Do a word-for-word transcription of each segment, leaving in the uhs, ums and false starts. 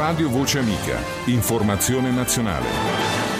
Radio Voce Amica. Informazione nazionale.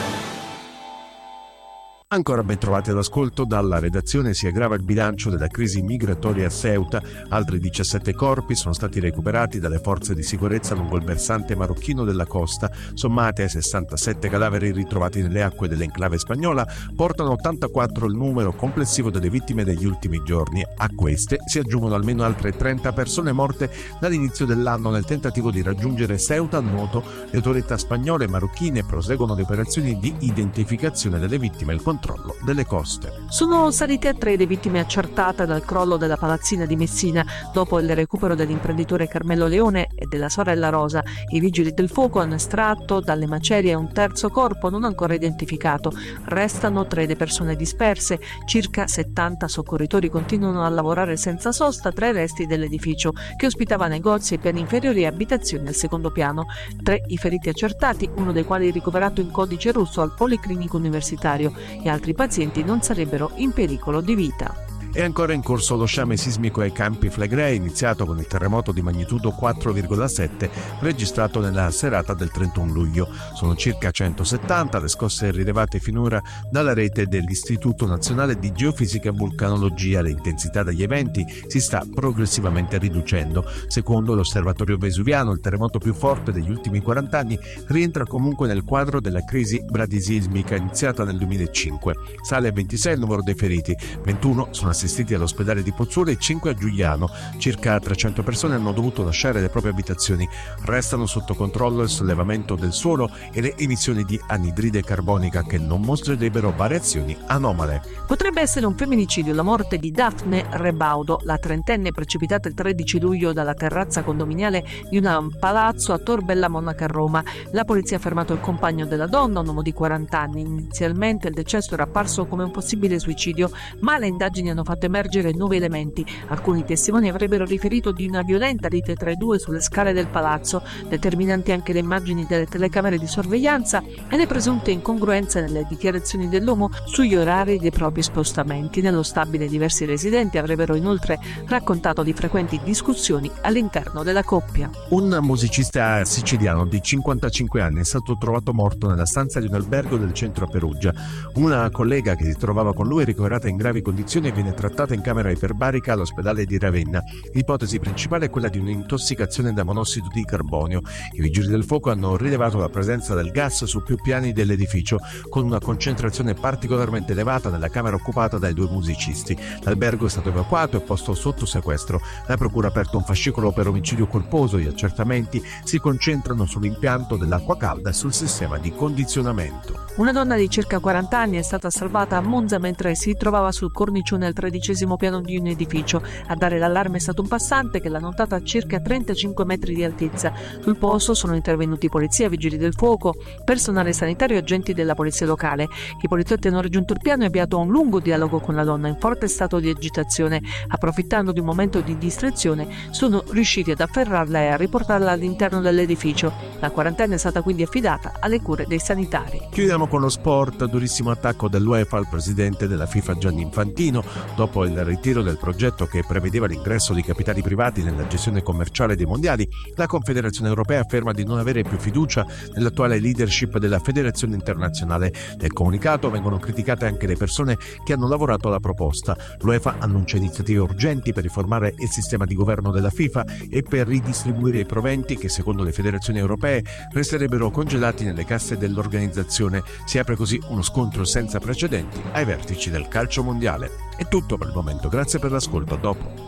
Ancora ben trovati all'ascolto. Dalla redazione si aggrava il bilancio della crisi migratoria a Ceuta. Altri diciassette corpi sono stati recuperati dalle forze di sicurezza lungo il versante marocchino della costa. Sommate ai sessantasette cadaveri ritrovati nelle acque dell'enclave spagnola, portano ottantaquattro il numero complessivo delle vittime degli ultimi giorni. A queste si aggiungono almeno altre trenta persone morte dall'inizio dell'anno nel tentativo di raggiungere Ceuta a nuoto. Le autorità spagnole e marocchine proseguono le operazioni di identificazione delle vittime e il controllo delle coste. Sono salite a tre le vittime accertate dal crollo della palazzina di Messina. Dopo il recupero dell'imprenditore Carmelo Leone e della sorella Rosa, i vigili del fuoco hanno estratto dalle macerie un terzo corpo non ancora identificato. Restano tre le persone disperse. Circa settanta soccorritori continuano a lavorare senza sosta tra i resti dell'edificio, che ospitava negozi ai piani inferiori e abitazioni al secondo piano. Tre i feriti accertati, uno dei quali ricoverato in codice rosso al Policlinico Universitario. E altri pazienti non sarebbero in pericolo di vita. È ancora in corso lo sciame sismico ai Campi Flegrei, iniziato con il terremoto di magnitudo quattro virgola sette registrato nella serata del trentuno luglio. Sono circa centosettanta le scosse rilevate finora dalla rete dell'Istituto Nazionale di Geofisica e Vulcanologia. L'intensità degli eventi si sta progressivamente riducendo. Secondo l'Osservatorio Vesuviano, il terremoto più forte degli ultimi quaranta anni rientra comunque nel quadro della crisi bradisismica iniziata nel duemilacinque. Sale a ventisei il numero dei feriti, ventuno sono assistiti all'ospedale di Pozzuolo e cinque a Giuliano. Circa trecento persone hanno dovuto lasciare le proprie abitazioni. Restano sotto controllo il sollevamento del suolo e le emissioni di anidride carbonica, che non mostrerebbero variazioni anomale. Potrebbe essere un femminicidio la morte di Daphne Rebaudo, la trentenne precipitata il tredici luglio dalla terrazza condominiale di un palazzo a Tor Bella Monaca a Roma. La polizia ha fermato il compagno della donna, un uomo di quaranta anni. Inizialmente il decesso era apparso come un possibile suicidio, ma le indagini hanno fatto emergere nuovi elementi. Alcuni testimoni avrebbero riferito di una violenta lite tra i due sulle scale del palazzo, determinanti anche le immagini delle telecamere di sorveglianza e le presunte incongruenze nelle dichiarazioni dell'uomo sugli orari dei propri spostamenti. Nello stabile diversi residenti avrebbero inoltre raccontato di frequenti discussioni all'interno della coppia. Un musicista siciliano di cinquantacinque anni è stato trovato morto nella stanza di un albergo del centro a Perugia. Una collega che si trovava con lui è ricoverata in gravi condizioni e viene trattata in camera iperbarica all'ospedale di Ravenna. L'ipotesi principale è quella di un'intossicazione da monossido di carbonio. I vigili del fuoco hanno rilevato la presenza del gas su più piani dell'edificio, con una concentrazione particolarmente elevata nella camera occupata dai due musicisti. L'albergo è stato evacuato e posto sotto sequestro. La procura ha aperto un fascicolo per omicidio colposo. Gli accertamenti si concentrano sull'impianto dell'acqua calda e sul sistema di condizionamento. Una donna di circa quaranta anni è stata salvata a Monza mentre si trovava sul cornicione al tredicesimo piano di un edificio. A dare l'allarme è stato un passante che l'ha notata a circa trentacinque metri di altezza. Sul posto sono intervenuti polizia, vigili del fuoco, personale sanitario e agenti della polizia locale. I poliziotti hanno raggiunto il piano e avviato un lungo dialogo con la donna in forte stato di agitazione. Approfittando di un momento di distrazione, sono riusciti ad afferrarla e a riportarla all'interno dell'edificio. La quarantenne è stata quindi affidata alle cure dei sanitari. Chiudiamo con lo sport. Durissimo attacco dell'UEFA al presidente della FIFA Gianni Infantino dopo il ritiro del progetto che prevedeva l'ingresso di capitali privati nella gestione commerciale dei mondiali. La Confederazione Europea afferma di non avere più fiducia nell'attuale leadership della Federazione Internazionale. Nel comunicato vengono criticate anche le persone che hanno lavorato alla proposta. L'UEFA annuncia iniziative urgenti per riformare il sistema di governo della FIFA e per ridistribuire i proventi che, secondo le federazioni europee, resterebbero congelati nelle casse dell'organizzazione. Si apre così uno scontro senza precedenti ai vertici del calcio mondiale. È tutto per il momento, grazie per l'ascolto, a dopo.